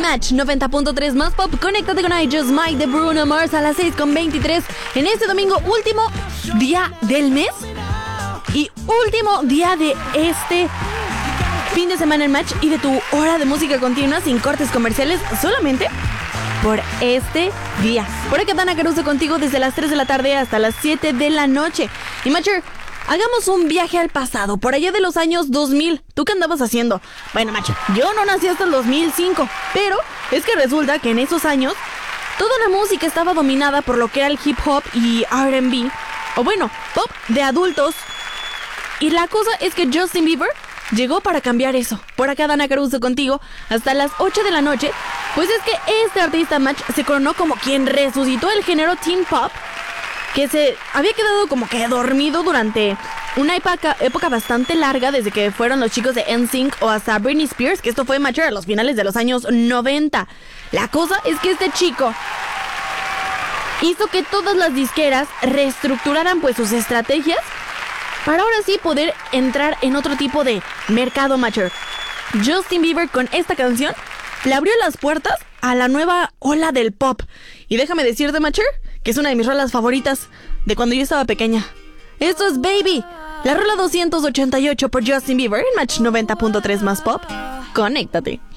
Match 90.3 más pop. Conéctate con I Just Might de Bruno Mars a las 6:23 en este domingo, último día del mes y último día de este fin de semana en Match y de tu hora de música continua sin cortes comerciales, solamente por este día. Por acá Dana Caruso contigo desde las 3 de la tarde hasta las 7 de la noche. Y Matcher, hagamos un viaje al pasado, por allá de los años 2000. ¿Tú qué andabas haciendo? Bueno, Matcher, yo no nací hasta el 2005, pero es que resulta que en esos años toda la música estaba dominada por lo que era el hip hop y R&B, o bueno, pop de adultos. Y la cosa es que Justin Bieber llegó para cambiar eso. Por acá Dana Caruso contigo hasta las 8 de la noche. Pues es que este artista Match se coronó como quien resucitó el género teen pop, que se había quedado como que dormido durante una época bastante larga, desde que fueron los chicos de NSYNC o hasta Britney Spears, que esto fue Match a los finales de los años 90. La cosa es que este chico hizo que todas las disqueras reestructuraran pues sus estrategias para ahora sí poder entrar en otro tipo de mercado, Matcher. Justin Bieber con esta canción le abrió las puertas a la nueva ola del pop. Y déjame decirte, Matcher, que es una de mis rolas favoritas de cuando yo estaba pequeña. Esto es Baby, la rola 288 por Justin Bieber en Match 90.3 más pop. Conéctate.